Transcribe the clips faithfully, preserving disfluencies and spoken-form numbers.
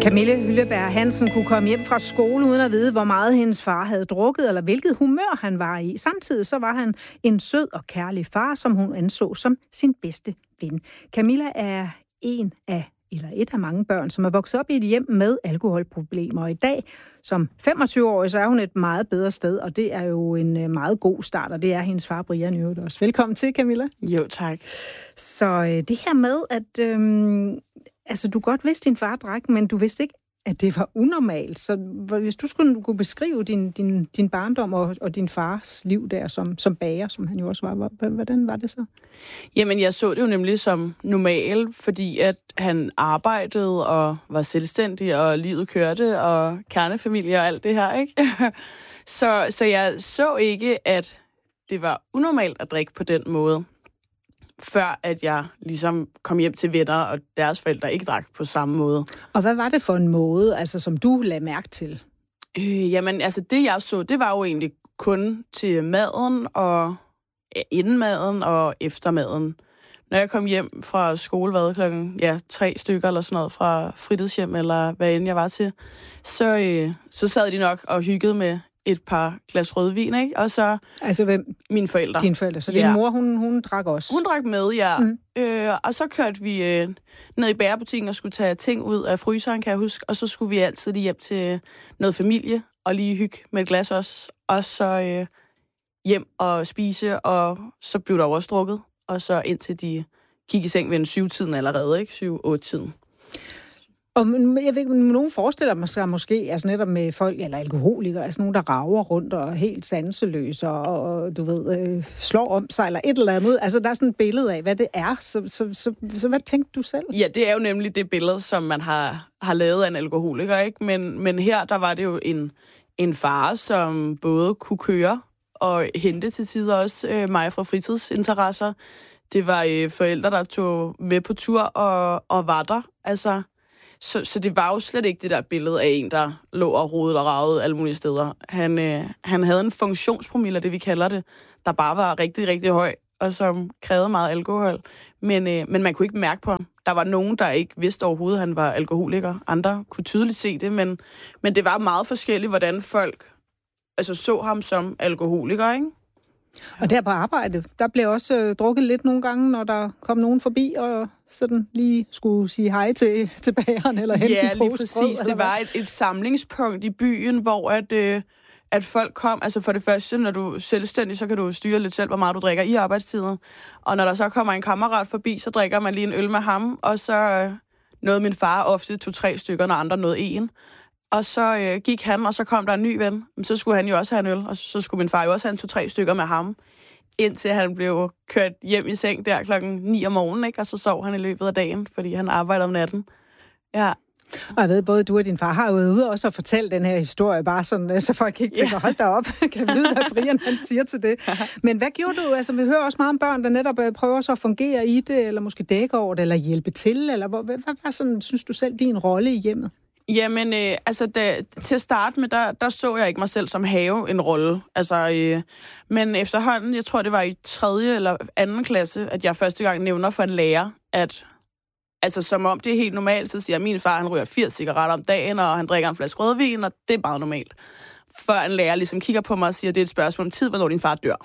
Camille Hylleberg Hansen kunne komme hjem fra skole uden at vide, hvor meget hendes far havde drukket, eller hvilket humør han var i. Samtidig så var han en sød og kærlig far, som hun anså som sin bedste ven. Camilla er en af, eller et af mange børn, som er vokset op i et hjem med alkoholproblemer. Og i dag, som femogtyve-årig, så er hun et meget bedre sted, og det er jo en meget god start, og det er hendes far, Brian, jo også. Velkommen til, Camilla. Jo, tak. Så øh, det her med, at øhm, altså, du godt vidste, din far drak, men du vidste ikke, at det var unormalt. Så hvis du skulle kunne beskrive din, din, din barndom og, og din fars liv der som, som bager, som han jo også var, hvordan var det så? Jamen, jeg så det jo nemlig som normal, fordi at han arbejdede og var selvstændig, og livet kørte, og kernefamilie og alt det her, ikke? så, så jeg så ikke, at det var unormalt at drikke på den måde, før at jeg ligesom kom hjem til venner, og deres forældre ikke drak på samme måde. Og hvad var det for en måde, altså, som du lagde mærke til? Øh, jamen, altså det jeg så, det var jo egentlig kun til maden, og ja, inden maden og efter maden. Når jeg kom hjem fra skole, hvad klokken, ja, tre stykker eller sådan noget, fra fritidshjem, eller hvad end jeg var til, så, øh, så sad de nok og hyggede med et par glas rødvin, ikke? Og så altså hvem? Mine forældre. Dine forældre. Så din ja. mor, hun, hun drak også? Hun drak med, ja. Mm. Øh, og så kørte vi øh, ned i bagerbutikken og skulle tage ting ud af fryseren, kan jeg huske. Og så skulle vi altid lige hjem til noget familie og lige hygge med et glas også. Og så øh, hjem og spise, og så blev der også drukket. Og så indtil de gik i seng ved en syv-tiden allerede, ikke? Syv-otte-tiden. Og jeg ved, nogen forestiller sig måske, altså netop med folk, eller alkoholikere, altså nogen, der rager rundt og er helt sanseløse og, og du ved, øh, slår om sig eller et eller andet. Altså der er sådan et billede af, hvad det er. Så, så, så, så hvad tænkte du selv? Ja, det er jo nemlig det billede, som man har, har lavet af en alkoholiker, ikke? Men, men her, der var det jo en, en far, som både kunne køre og hente til tider også øh, mig fra fritidsinteresser. Det var øh, forældre, der tog med på tur og, og var der. Altså... Så, så det var jo slet ikke det der billede af en, der lå og rodede og ragede alle mulige steder. Han, øh, han havde en funktionspromille, det vi kalder det, der bare var rigtig, rigtig høj, og som krævede meget alkohol. Men, øh, men man kunne ikke mærke på ham. Der var nogen, der ikke vidste overhovedet, at han var alkoholiker. Andre kunne tydeligt se det, men, men det var meget forskelligt, hvordan folk altså, så ham som alkoholiker, ikke? Og der på arbejde, der blev også øh, drukket lidt nogle gange, når der kom nogen forbi og sådan lige skulle sige hej til, til bageren eller hente ja, en lige pose præcis. brød, det var et, et samlingspunkt i byen, hvor at, øh, at folk kom. Altså for det første, når du er selvstændig, så kan du styre lidt selv, hvor meget du drikker i arbejdstiden. Og når der så kommer en kammerat forbi, så drikker man lige en øl med ham, og så øh, nåede min far ofte to-tre stykker, når andre nåede en. Og så øh, gik han, og så kom der en ny ven. Så skulle han jo også have en øl, og så skulle min far jo også have en to-tre stykker med ham, indtil han blev kørt hjem i seng der klokken ni om morgenen, ikke? Og så sov han i løbet af dagen, fordi han arbejder om natten. Ja. Og jeg ved, både du og din far har jo ude også at fortælle den her historie, bare sådan, så folk ikke tænker, hold da op, kan vide, hvad Brian han siger til det. Men hvad gjorde du? Altså, vi hører også meget om børn, der netop prøver så at fungere i det, eller måske dække over det, eller hjælpe til, eller hvad, hvad var sådan, synes du selv, din rolle i hjemmet? Jamen, øh, altså, da, til at starte med, der, der så jeg ikke mig selv som have en rolle. Altså, øh, men efterhånden, jeg tror, det var i tredje eller anden klasse, at jeg første gang nævner for en lærer, at altså, som om det er helt normalt, så siger jeg, at min far, han ryger firs cigaretter om dagen, og han drikker en flaske rødvin, og det er meget normalt. Før en lærer ligesom kigger på mig og siger, at det er et spørgsmål om tid, hvornår din far dør.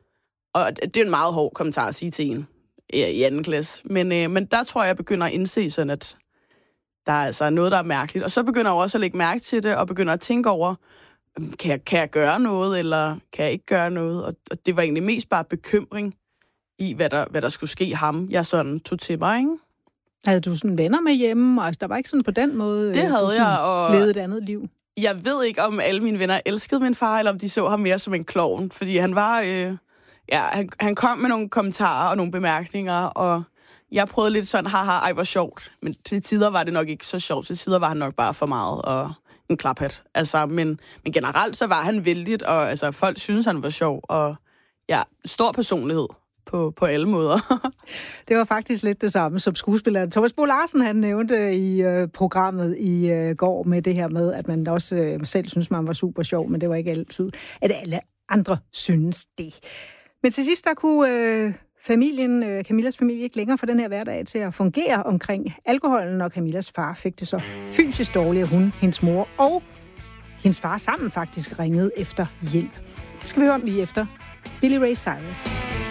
Og det er en meget hård kommentar at sige til en i anden klasse. Men, øh, men der tror jeg, jeg begynder at indse sådan, at der er altså noget, der er mærkeligt. Og så begynder jeg også at lægge mærke til det, og begynder at tænke over, kan jeg, kan jeg gøre noget, eller kan jeg ikke gøre noget? Og, og det var egentlig mest bare bekymring i, hvad der, hvad der skulle ske ham. Jeg sådan tog til mig, ikke? Havde du sådan venner med hjemme? Altså, der var ikke sådan på den måde, det havde jeg, og levede et andet liv? Jeg ved ikke, om alle mine venner elskede min far, eller om de så ham mere som en klovn. Fordi han var... Øh, ja, han, han kom med nogle kommentarer og nogle bemærkninger, og jeg prøvede lidt sådan, haha, ej, hvor sjovt. Men til tider var det nok ikke så sjovt. Til tider var han nok bare for meget og en klaphat. Altså, men, men generelt så var han vældigt, og altså, folk synes han var sjov. Og ja, stor personlighed på, på alle måder. Det var faktisk lidt det samme, som skuespilleren Thomas Bo Larsen, han nævnte i øh, programmet i øh, går med det her med, at man også øh, selv synes, man var super sjov, men det var ikke altid, at alle andre synes det. Men til sidst, der kunne... Øh, familien, øh, Camillas familie, ikke længere for den her hverdag til at fungere omkring alkoholen, og Camillas far fik det så fysisk dårligt, at hun, hendes mor og hendes far sammen faktisk ringede efter hjælp. Det skal vi høre om lige efter Billy Ray Cyrus.